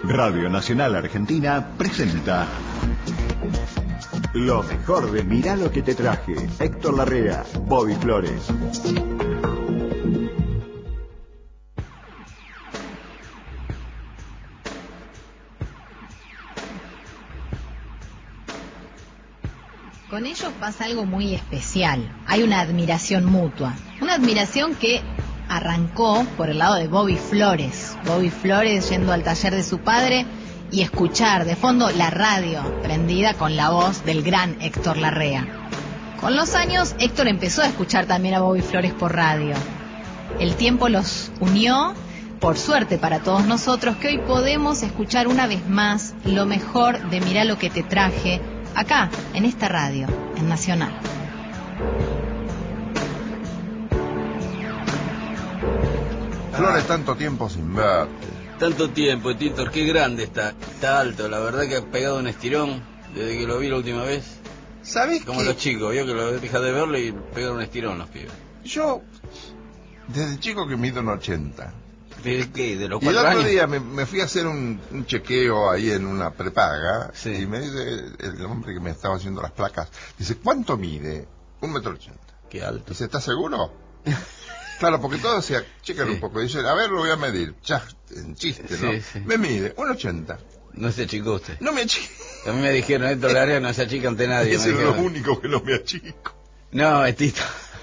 Radio Nacional Argentina presenta lo mejor de Mirá lo que te traje. Héctor Larrea, Bobby Flores. Con ellos pasa algo muy especial. Hay una admiración mutua. Una admiración que arrancó por el lado de Bobby Flores. Bobby Flores yendo al taller de su padre y escuchar de fondo la radio prendida con la voz del gran Héctor Larrea. Con los años, Héctor empezó a escuchar también a Bobby Flores por radio. El tiempo los unió, por suerte para todos nosotros, que hoy podemos escuchar una vez más lo mejor de Mirá lo que te traje, acá, en esta radio, en Nacional. Flores, tanto tiempo sin verte. Tanto tiempo, Titor, qué grande está. Está alto, la verdad que ha pegado un estirón desde que lo vi la última vez. ¿Sabés Como qué? los chicos, vio que lo deja de verlo y pegan un estirón los pibes. Yo, desde chico que mido un 80. ¿De qué? ¿De los Y el 4 otro años? día me fui a hacer un chequeo ahí en una prepaga. Sí. Y me dice el hombre que me estaba haciendo las placas, dice, ¿cuánto mide? 1,80 m. Qué alto. Dice, ¿estás seguro? Claro, porque todo decía, chécale Sí. un poco. Dice, a ver, lo voy a medir. Ya, en chiste, ¿no? Sí, sí. Me mide 1,80 m. No se achicó usted. No me achico. A mí me dijeron, Héctor Larrea no se achica ante nadie. Ese me es lo dijeron. único que no me achico. No, Tito.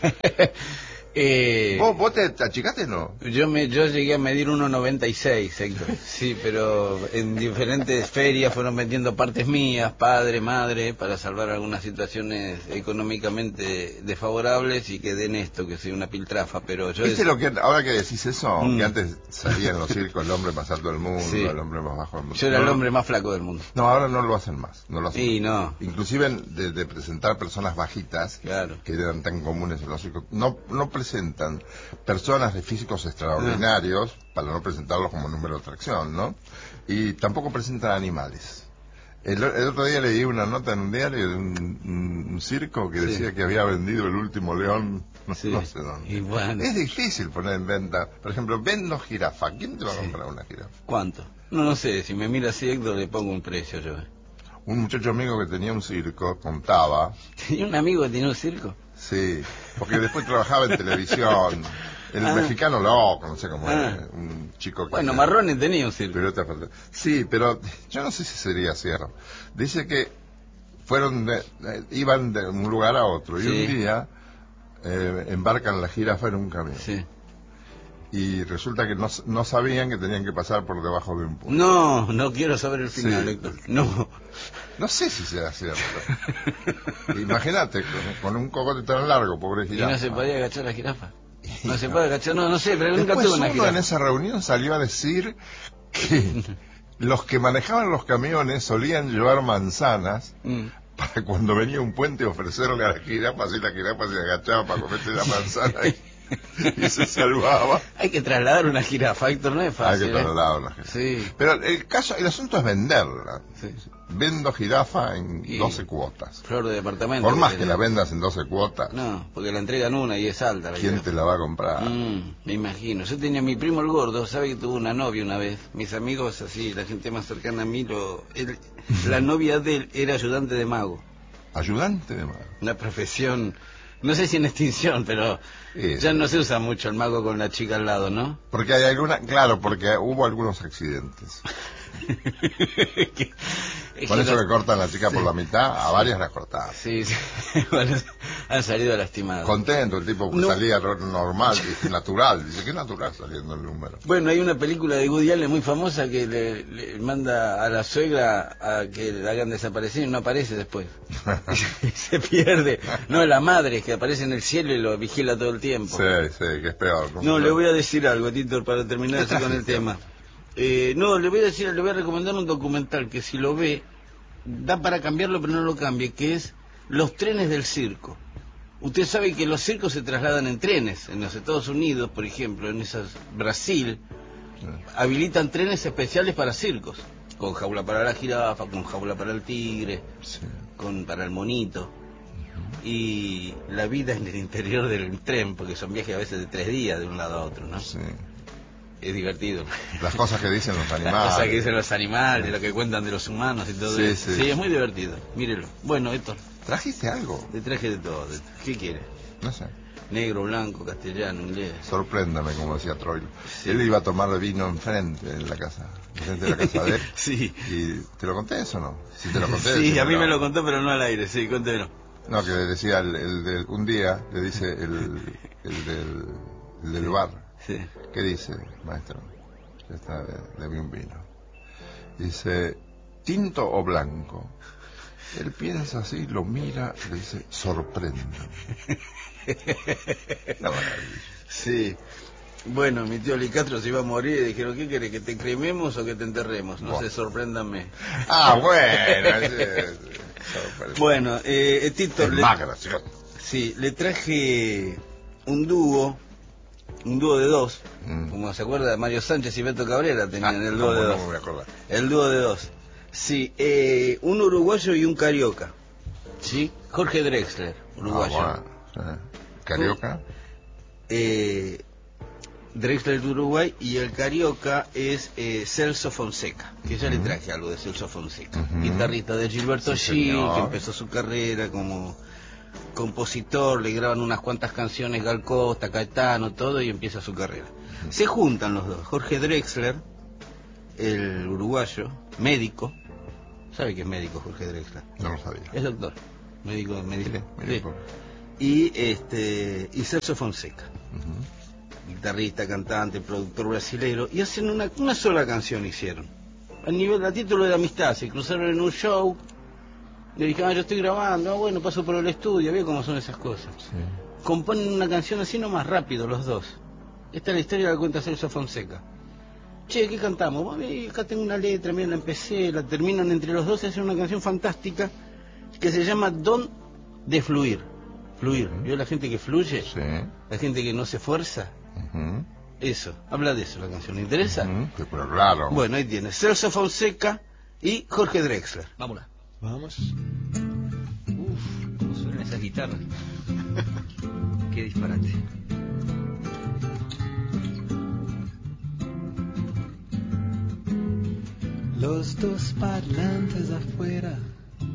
¿Vos te achicaste, no? Yo llegué a medir 1,96, Héctor. Sí, pero en diferentes ferias fueron vendiendo partes mías, padre, madre, para salvar algunas situaciones económicamente desfavorables y quedé en esto, que soy una piltrafa, pero yo... ¿Viste lo que, ahora que decís eso, Mm. que antes salía en los circos el hombre más alto del mundo, Sí. el hombre más bajo del mundo? Yo era el No, hombre más flaco del mundo. No, ahora no lo hacen más, no lo hacen Sí, más. no. Inclusive de presentar personas bajitas, Claro. que eran tan comunes en los circos, no presentan personas de físicos extraordinarios, para no presentarlos como número de atracción, ¿no? Y tampoco presentan animales. El otro día leí una nota en un diario de un circo que Sí. decía que había vendido el último león, no, Sí. no sé dónde. Y bueno. Es difícil poner en venta. Por ejemplo, vendo jirafa. ¿Quién te va a Sí. comprar una jirafa? ¿Cuánto? No sé, si me mira así, Héctor, le pongo un precio yo. Un muchacho amigo que tenía un circo contaba, ¿Tenía un amigo que tenía un circo? sí, porque después trabajaba en televisión. El Ah. mexicano loco, no sé cómo Ah. era, un chico que... Bueno, hacía Marrone tenía un circo. pelotas para- Sí, pero yo no sé si sería cierto. Dice que iban de un lugar a otro y Sí. un día embarcan la jirafa en un camión. Sí. Y resulta que no sabían que tenían que pasar por debajo de un puente. No quiero saber el final, Sí. Héctor. No. No sé si será cierto. Imagínate, con un cocote tan largo, pobre ¿Y jirafa. no se podía agachar la jirafa? No se puede agachar, no sé, pero nunca Después tuve una uno jirafa. en esa reunión salió a decir que los que manejaban los camiones solían llevar manzanas Mm. para cuando venía un puente ofrecerle a la jirafa, así la jirafa se agachaba para comerse la manzana y se salvaba. Hay que trasladar una jirafa, Héctor, no es Hay fácil. que trasladar la jirafa. Sí. Pero el asunto es venderla. Sí. Vendo jirafa en Y 12 cuotas. Flor de departamento. Por más que tenés. la vendas en 12 cuotas, No, porque la entregan una y es alta la ¿quién jirafa. te la va a comprar? Me imagino. Yo tenía mi primo el gordo, sabe que tuvo una novia una vez. Mis amigos, así, la gente más cercana a mí, la novia de él era ayudante de mago. Ayudante de mago. Una profesión, no sé si en extinción, pero Sí. ya no se usa mucho el mago con la chica al lado, ¿no? Porque hay claro, porque hubo algunos accidentes. Es Por que eso los- que cortan la chica por la mitad, a varias las cortaban. Sí, sí. Bueno, han salido lastimados. Contento, el tipo No. salía normal, dice, natural, dice que natural saliendo el número. Bueno, hay una película de Woody Allen muy famosa que le manda a la suegra a que la hagan desaparecer y no aparece después. Se pierde. No, la madre que aparece en el cielo y lo vigila todo el tiempo. Sí, sí, que es peor. No, le voy a decir algo, Titor, para terminar así con el tema. No, le voy a recomendar un documental que si lo ve, da para cambiarlo, pero no lo cambie, que es Los trenes del circo. Usted sabe que los circos se trasladan en trenes. En los Estados Unidos, por ejemplo, en Brasil, habilitan trenes especiales para circos. Con jaula para la jirafa, con jaula para el tigre, Sí. para el monito. Y la vida en el interior del tren, porque son viajes a veces de 3 días de un lado a otro, ¿no? Sí. es divertido. Las cosas que dicen los Las animales. cosas que dicen los animales, lo que cuentan de los humanos y todo Sí, eso. sí. Sí, es muy divertido. Mírelo. Bueno, Héctor, ¿Trajiste algo? le traje de todo. ¿Qué quiere? No sé. Negro, blanco, castellano, inglés. Sorpréndame, como decía Troilo. Sí. Él iba a tomar vino enfrente de la casa de él. Sí. ¿Y te lo conté eso o no? Si te lo conté. Sí, a mí decímelo. me lo contó, pero no al aire. Sí, cuéntemelo. No, que decía un día, le dice el del bar. Sí. ¿Qué dice, maestro? Ya está, le vi un vino. Dice, ¿tinto o blanco? Él piensa así, lo mira, le dice, sorpréndame. Una maravilla. Sí. Bueno, mi tío Licastro se iba a morir y dijeron, ¿qué querés, que te crememos o que te enterremos? No sé, sorpréndame. Ah, bueno. Sorpréndame. Bueno, Tito, Es más gracioso. sí, le traje un dúo de dos, como se acuerda, Mario Sánchez y Beto Cabrera tenían el dúo de dos. No me voy a acordar. El dúo de dos. Sí, un uruguayo y un carioca. Sí, Jorge Drexler, uruguayo. Bueno, ¿Carioca? Drexler de Uruguay, y el carioca es Celso Fonseca, que ya le traje algo de Celso Fonseca, guitarrista de Gilberto Gil, que empezó su carrera como compositor, le graban unas cuantas canciones Gal Costa, Caetano, todo, y empieza su carrera. Se juntan los dos, Jorge Drexler, el uruguayo, médico. ¿Sabe qué es médico Jorge Drexler? No lo sabía. Es doctor, médico de medicina. Médico. Y Celso Fonseca, guitarrista, cantante, productor brasilero, y hacen una sola canción hicieron. A título de amistad, se cruzaron en un show, le dijeron, yo estoy grabando, bueno, paso por el estudio, ve cómo son esas cosas. Sí. Componen una canción así nomás rápido los dos. Esta es la historia que cuenta Celso Fonseca. Che, ¿qué cantamos? Bueno, acá tengo una letra, mira, la empecé, la terminan entre los dos y hacen una canción fantástica que se llama Don de Fluir. Fluir. ¿Vio la gente que fluye? Sí. La gente que no se esfuerza. Eso, habla de eso la canción. ¿Le interesa? Sí, pero claro. Bueno, ahí tiene Celso Fonseca y Jorge Drexler. Vámonos. Vamos. Uf, cómo suenan esas guitarras. Qué disparate. Los dos parlantes afuera